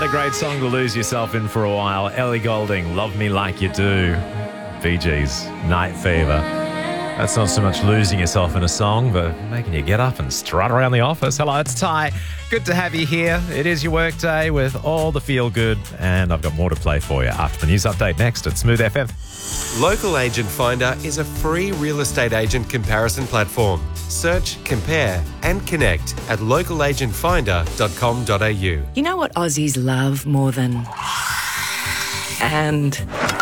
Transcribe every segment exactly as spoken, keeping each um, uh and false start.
that a great song to lose yourself in for a while? Ellie Goulding, Love Me Like You Do. Bee Gees, Night Fever. That's not so much losing yourself in a song, but making you get up and strut around the office. Hello, it's Ty. Good to have you here. It is your work day with all the feel good, and I've got more to play for you after the news update next at Smooth F M. Local Agent Finder is a free real estate agent comparison platform. Search, compare and connect at local agent finder dot com dot a u. You know what Aussies love more than... And...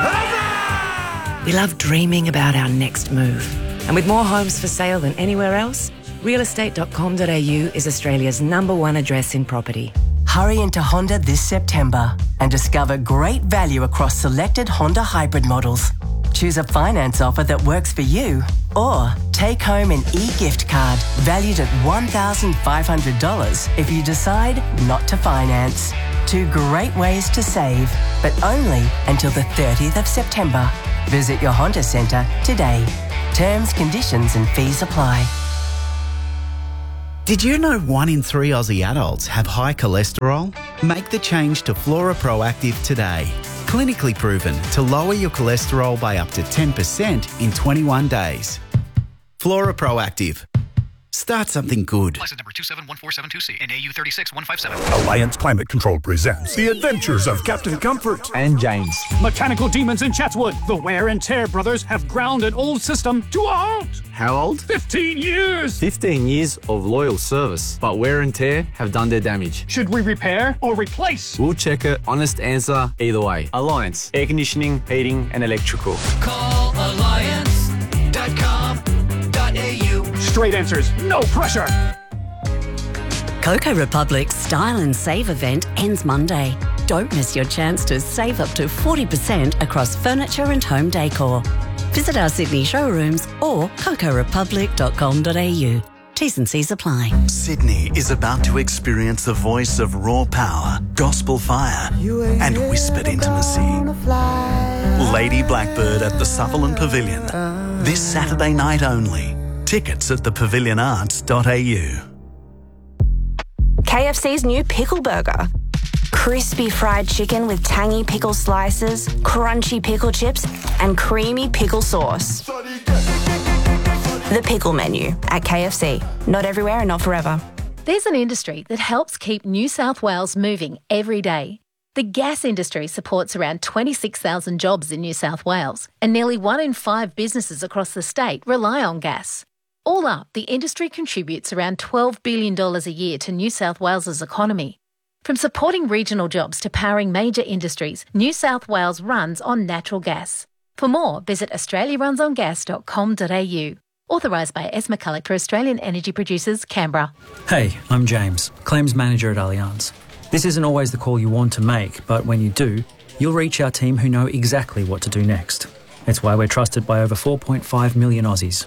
We love dreaming about our next move. And with more homes for sale than anywhere else, real estate dot com dot a u is Australia's number one address in property. Hurry into Honda this September and discover great value across selected Honda hybrid models. Choose a finance offer that works for you, or take home an e-gift card valued at one thousand five hundred dollars if you decide not to finance. Two great ways to save, but only until the thirtieth of September. Visit your Honda Centre today. Terms, conditions and fees apply. Did you know one in three Aussie adults have high cholesterol? Make the change to Flora Proactive today. Clinically proven to lower your cholesterol by up to ten percent in twenty-one days. Flora Proactive. Start something good. License number two seven one four seven two C and A U three six one five seven. Alliance Climate Control presents The Adventures of Captain Comfort and James. Mechanical demons in Chatswood. The Wear and Tear brothers have ground an old system to a halt. How old? Fifteen years. Fifteen years of loyal service, but Wear and Tear have done their damage. Should we repair or replace? We'll check it. Honest answer either way. Alliance. Air conditioning, heating and electrical. Call alliance dot com dot a u. Straight answers, no pressure. Coco Republic's Style and Save event ends Monday. Don't miss your chance to save up to forty percent across furniture and home decor. Visit our Sydney showrooms or coco republic dot com dot a u. T's and C's apply. Sydney is about to experience the voice of raw power, gospel fire and whispered intimacy. Lady Blackbird at the Sutherland Pavilion. This Saturday night only. Tickets at the pavilion arts dot a u. K F C's new pickle burger. Crispy fried chicken with tangy pickle slices, crunchy pickle chips, and creamy pickle sauce. The pickle menu at K F C. Not everywhere and not forever. There's an industry that helps keep New South Wales moving every day. The gas industry supports around twenty-six thousand jobs in New South Wales, and nearly one in five businesses across the state rely on gas. All up, the industry contributes around twelve billion dollars a year to New South Wales's economy. From supporting regional jobs to powering major industries, New South Wales runs on natural gas. For more, visit australia runs on gas dot com dot a u. Authorised by S. McCulloch for Australian Energy Producers, Canberra. Hey, I'm James, Claims Manager at Allianz. This isn't always the call you want to make, but when you do, you'll reach our team who know exactly what to do next. It's why we're trusted by over four point five million Aussies.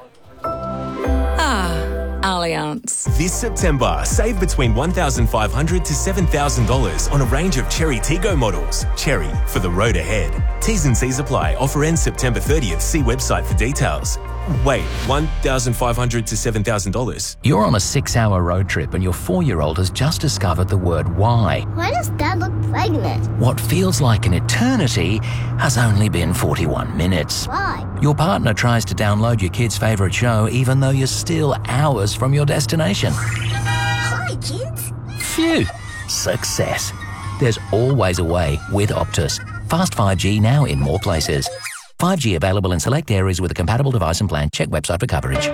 Allianz. This September, save between one thousand five hundred dollars to seven thousand dollars on a range of Cherry Tiggo models. Cherry, for the road ahead. T's and C's apply. Offer ends September thirtieth. See website for details. Wait, one thousand five hundred dollars to seven thousand dollars? You're on a six-hour road trip and your four-year-old has just discovered the word why. Why does Dad look pregnant? What feels like an eternity has only been forty-one minutes. Why? Your partner tries to download your kid's favourite show even though you're still hours from your destination. Hi, kids. Phew. Success. There's always a way with Optus. Fast five G now in more places. five G available in select areas with a compatible device and plan. Check website for coverage.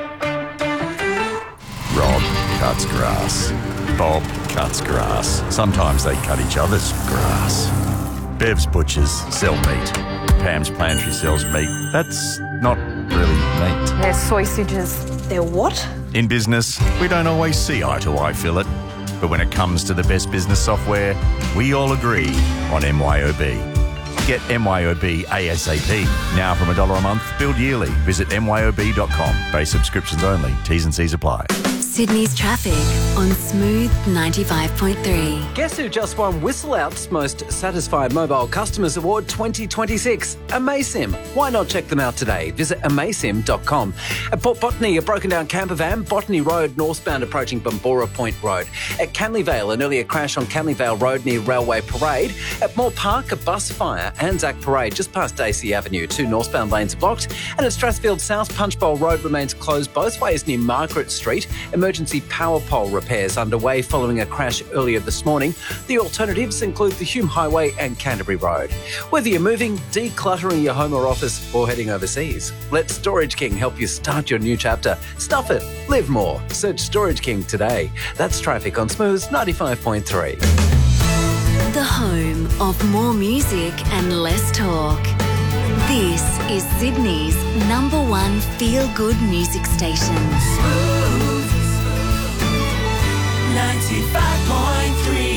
Rob cuts grass. Bob cuts grass. Sometimes they cut each other's grass. Bev's butchers sell meat. Pam's pantry sells meat. That's not really meat. They're sausages. They're what? In business, we don't always see eye to eye, Philip. But when it comes to the best business software, we all agree on M Y O B. Get M Y O B ASAP. Now from a dollar a month, billed yearly. Visit M Y O B dot com. Base subscriptions only. T's and C's apply. Sydney's traffic on Smooth ninety-five point three. Guess who just won Whistle Out's Most Satisfied Mobile Customers Award twenty twenty-six? Amaysim. Why not check them out today? Visit amaysim dot com. At Port Botany, a broken down camper van, Botany Road, northbound approaching Bumbora Point Road. At Canley Vale, an earlier crash on Canley Vale Road near Railway Parade. At Moore Park, a bus fire. Anzac Parade just past Dacey Avenue. Two northbound lanes are blocked. And at Strathfield South, Punchbowl Road remains closed both ways near Margaret Street. Emergency power pole repairs underway following a crash earlier this morning. The alternatives include the Hume Highway and Canterbury Road. Whether you're moving, decluttering your home or office, or heading overseas, let Storage King help you start your new chapter. Stuff it, live more. Search Storage King today. That's traffic on Smooth ninety-five point three. The home of more music and less talk. This is Sydney's number one feel-good music station. ninety-five point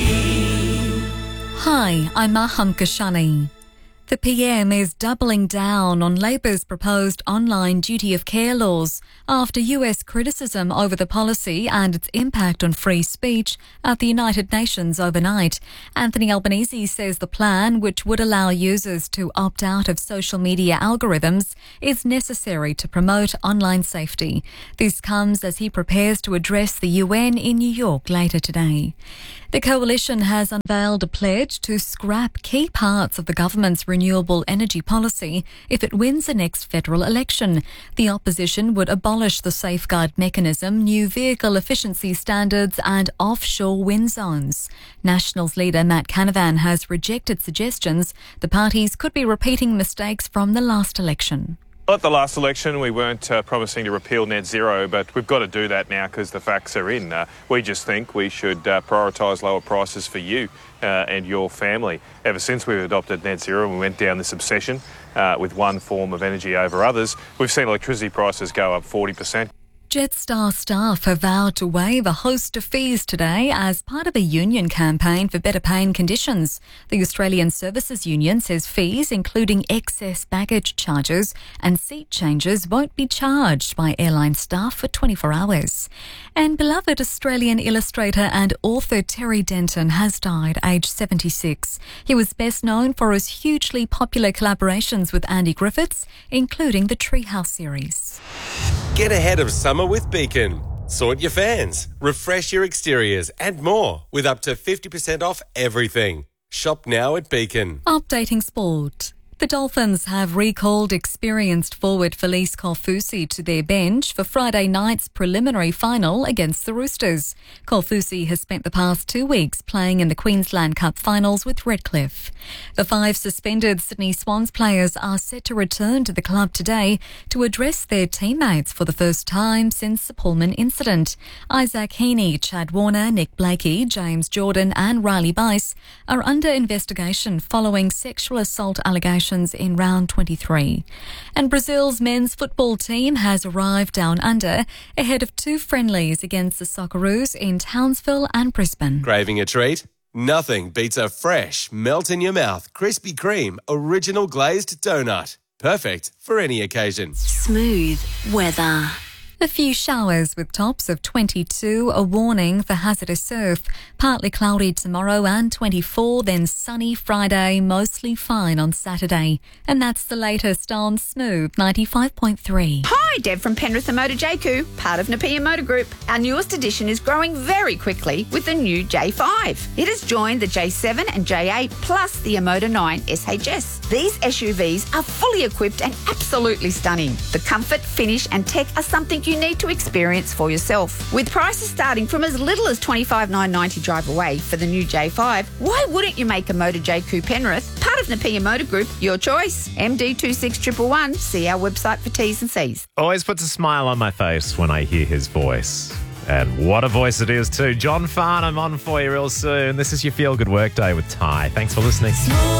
three. Hi, I'm Maham Kashani. The P M is doubling down on Labor's proposed online duty of care laws after U S criticism over the policy and its impact on free speech at the United Nations overnight. Anthony Albanese says the plan, which would allow users to opt out of social media algorithms, is necessary to promote online safety. This comes as he prepares to address the U N in New York later today. The coalition has unveiled a pledge to scrap key parts of the government's renewable energy policy if it wins the next federal election. The opposition would abolish the safeguard mechanism, new vehicle efficiency standards and offshore wind zones. Nationals leader Matt Canavan has rejected suggestions the parties could be repeating mistakes from the last election. At the last election, we weren't uh, promising to repeal net zero, but we've got to do that now because the facts are in. Uh, we just think we should uh, prioritise lower prices for you uh, and your family. Ever since we've adopted net zero and we went down this obsession uh, with one form of energy over others, we've seen electricity prices go up forty percent. Jetstar staff have vowed to waive a host of fees today as part of a union campaign for better paying conditions. The Australian Services Union says fees, including excess baggage charges and seat changes, won't be charged by airline staff for twenty-four hours. And beloved Australian illustrator and author Terry Denton has died aged seventy-six. He was best known for his hugely popular collaborations with Andy Griffiths, including the Treehouse series. Get ahead of summer with Beacon. Sort your fans, refresh your exteriors and more with up to fifty percent off everything. Shop now at Beacon. Updating sport. The Dolphins have recalled experienced forward Felice Kaufusi to their bench for Friday night's preliminary final against the Roosters. Kaufusi has spent the past two weeks playing in the Queensland Cup finals with Redcliffe. The five suspended Sydney Swans players are set to return to the club today to address their teammates for the first time since the Pullman incident. Isaac Heaney, Chad Warner, Nick Blakey, James Jordan and Riley Bice are under investigation following sexual assault allegations in round twenty-three. And Brazil's men's football team has arrived down under ahead of two friendlies against the Socceroos in Townsville and Brisbane. Craving a treat? Nothing beats a fresh, melt-in-your-mouth Krispy Kreme original glazed donut. Perfect for any occasion. Smooth weather. A few showers with tops of twenty-two, a warning for hazardous surf. Partly cloudy tomorrow and twenty-four, then sunny Friday, mostly fine on Saturday. And that's the latest on Smooth ninety-five point three. Hi, Deb from Penrith and Motor J Q, part of Napier Motor Group. Our newest edition is growing very quickly with the new J five. It has joined the J seven and J eight plus the Emoda nine S H S. These S U Vs are fully equipped and absolutely stunning. The comfort, finish and tech are something you need to experience for yourself. With prices starting from as little as twenty-five thousand nine hundred ninety drive away for the new J five, why wouldn't you make a Motor J Q Penrith, part of Napier Motor Group, your choice? M D two six one one one. See our website for T's and C's. Always puts a smile on my face when I hear his voice. And what a voice it is too. John Farnham on for you real soon. This is your Feel Good Workday with Ty. Thanks for listening.